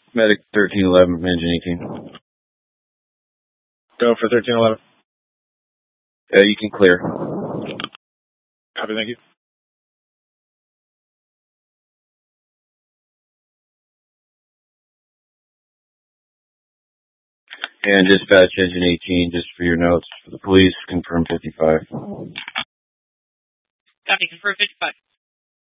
Medic 1311, engine 18. Go for 1311. You can clear. Copy, thank you. And dispatch engine 18, just for your notes, for the police, confirm 55. Copy, confirm 55.